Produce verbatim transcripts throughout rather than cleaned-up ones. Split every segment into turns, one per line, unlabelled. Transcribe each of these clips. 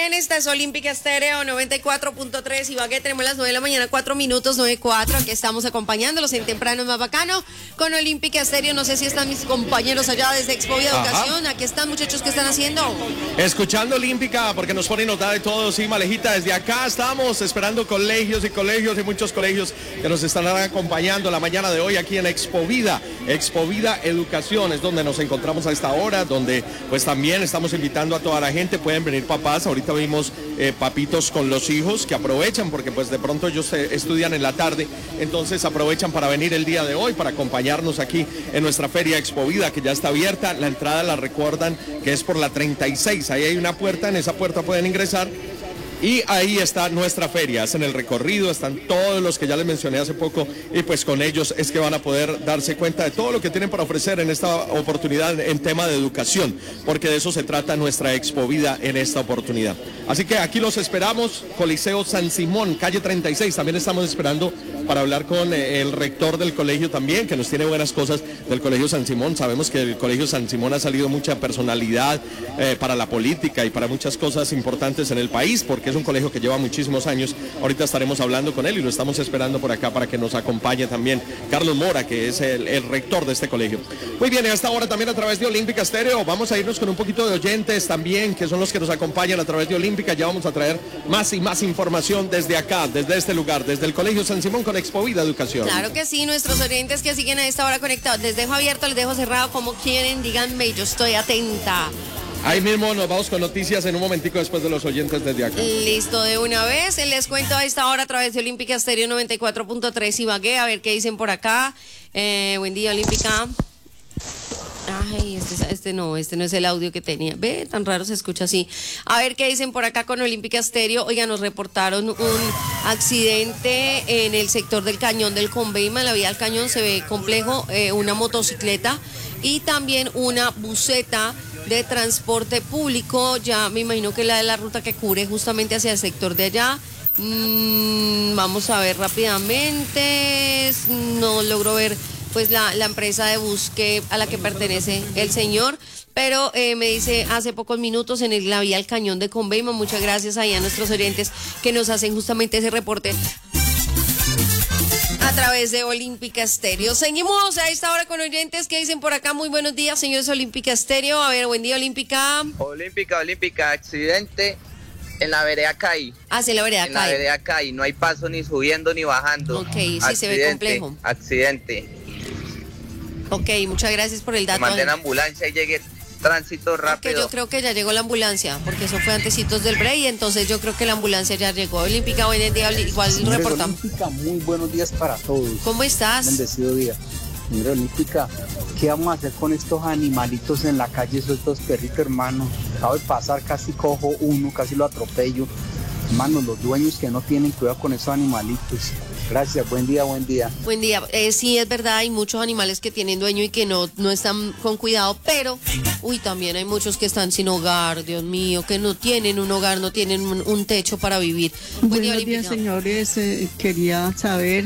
bien, esta es Olímpica Estéreo noventa y cuatro punto tres. Ibagué, tenemos las nueve de la mañana, cuatro minutos, nueve cuatro. Aquí estamos acompañándolos en Temprano es Más Bacano con Olímpica Estéreo. No sé si están mis compañeros allá desde Expo Vida Educación. Aquí están, muchachos, ¿qué están haciendo?
Escuchando Olímpica, porque nos pone nota de todo, sí, Malejita. Desde acá estamos esperando colegios y colegios y muchos colegios que nos estarán acompañando la mañana de hoy aquí en Expo Vida. Expo Vida Educación es donde nos encontramos a esta hora, donde pues también estamos invitando a toda la gente. Pueden venir papás, ahorita vimos eh, papitos con los hijos que aprovechan porque pues de pronto ellos eh, estudian en la tarde, entonces aprovechan para venir el día de hoy para acompañarnos aquí en nuestra feria Expo Vida, que ya está abierta. La entrada la recuerdan que es por la treinta y seis, ahí hay una puerta, en esa puerta pueden ingresar. Y ahí está nuestra feria, hacen el recorrido, están todos los que ya les mencioné hace poco y pues con ellos es que van a poder darse cuenta de todo lo que tienen para ofrecer en esta oportunidad en tema de educación, porque de eso se trata nuestra Expo Vida en esta oportunidad. Así que aquí los esperamos, Coliseo San Simón, calle treinta y seis, también estamos esperando para hablar con el rector del colegio también, que nos tiene buenas cosas del Colegio San Simón. Sabemos que del Colegio San Simón ha salido mucha personalidad eh, para la política y para muchas cosas importantes en el país, porque es un colegio que lleva muchísimos años. Ahorita estaremos hablando con él y lo estamos esperando por acá para que nos acompañe también Carlos Mora, que es el, el rector de este colegio. Muy bien, a esta hora también a través de Olímpica Estéreo vamos a irnos con un poquito de oyentes también, que son los que nos acompañan a través de Olímpica. Ya vamos a traer más y más información desde acá, desde este lugar, desde el Colegio San Simón con Expo Vida Educación.
Claro que sí, nuestros oyentes que siguen a esta hora conectados, les dejo abierto, les dejo cerrado, como quieren, díganme, yo estoy atenta.
Ahí mismo nos vamos con noticias en un momentico después de los oyentes desde acá.
Listo, de una vez. Les cuento a esta hora a través de Olímpica Estéreo noventa y cuatro punto tres Ibagué. A ver qué dicen por acá. Eh, buen día, Olímpica. Ay, este, este no, este no es el audio que tenía. Ve, tan raro se escucha así. A ver qué dicen por acá con Olímpica Estéreo. Oiga, nos reportaron un accidente en el sector del Cañón del Conveima. En la vía del Cañón se ve complejo, eh, una motocicleta y también una buseta de transporte público. Ya me imagino que la de la ruta que cubre justamente hacia el sector de allá. Mm, vamos a ver rápidamente. No logro ver pues la, la empresa de bus que, a la que pertenece el señor, pero eh, me dice hace pocos minutos en el, la vía al Cañón de Conveima. Muchas gracias ahí a nuestros oyentes que nos hacen justamente ese reporte a través de Olímpica Estéreo. Seguimos a esta hora con oyentes que dicen por acá. Muy buenos días, señores Olímpica Estéreo. A ver, buen día, Olímpica.
Olímpica, Olímpica, accidente en la vereda Cai.
Ah, sí, la vereda Cai.
En la vereda Cai, no hay paso ni subiendo ni bajando.
Ok, sí,
accidente,
se ve complejo.
Accidente.
Ok, muchas gracias por el dato.
Manden ambulancia y llegue tránsito rápido.
Porque yo creo que ya llegó la ambulancia, porque eso fue antecitos del break, entonces yo creo que la ambulancia ya llegó. Olímpica, buen día, igual
Señores
reportamos.
Olímpica, muy buenos días para todos.
¿Cómo estás?
Bendecido día. Señora Olímpica, ¿qué vamos a hacer con estos animalitos en la calle, esos dos perritos, hermano? Acabo de pasar, casi cojo uno, casi lo atropello. Hermano, los dueños que no tienen cuidado con esos animalitos. Gracias, buen día, buen día.
Buen día. Eh, sí, es verdad, hay muchos animales que tienen dueño y que no, no están con cuidado, pero, uy, también hay muchos que están sin hogar, Dios mío, que no tienen un hogar, no tienen un, un techo para vivir. Buen
Buenos días, señores. Eh, quería saber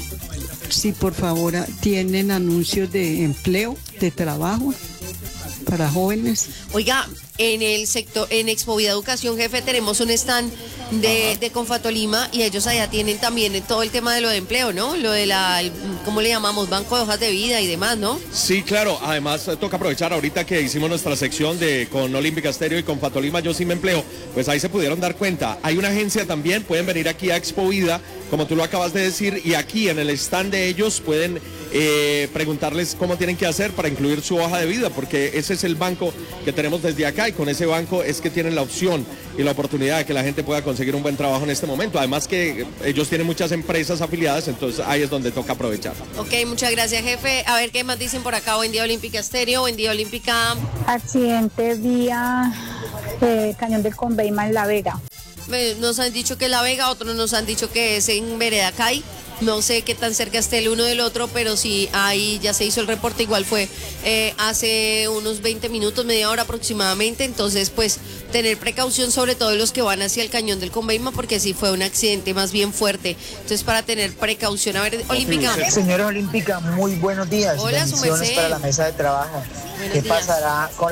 si, por favor, tienen anuncios de empleo, de trabajo para jóvenes.
Oiga, en el sector, en Expo Vida Educación, jefe, tenemos un stand de, de Confatolima y ellos allá tienen también todo el tema de lo de empleo, ¿no? Lo de la, el, ¿cómo le llamamos? Banco de hojas de vida y demás, ¿no?
Sí, claro. Además, eh, toca aprovechar ahorita que hicimos nuestra sección de con Olímpica Estéreo y con Fatolima Yo Sí Me Empleo, pues ahí se pudieron dar cuenta. Hay una agencia también, pueden venir aquí a Expo Vida, como tú lo acabas de decir, y aquí en el stand de ellos pueden eh, preguntarles cómo tienen que hacer para incluir su hoja de vida, porque ese es el banco que tenemos desde acá y con ese banco es que tienen la opción y la oportunidad de que la gente pueda conseguir un buen trabajo en este momento. Además que ellos tienen muchas empresas afiliadas, entonces ahí es donde toca aprovechar.
Ok, muchas gracias, jefe. A ver qué más dicen por acá. Buen día, Olímpica Estéreo. Buen día, Olímpica.
Accidente vía eh, Cañón del Conveima en La Vega.
Nos han dicho que es La Vega, otros nos han dicho que es en Vereda Cai. No sé qué tan cerca esté el uno del otro, pero sí, ahí ya se hizo el reporte, igual fue eh, hace unos veinte minutos, media hora aproximadamente, entonces pues tener precaución sobre todo los que van hacia el Cañón del Conveima, porque sí fue un accidente más bien fuerte, entonces para tener precaución. A ver, Olímpica.
Señora Olímpica, muy buenos días.
Hola, su
bendiciones
merced.
para la mesa de trabajo.
Buenos
¿Qué
días.
pasará con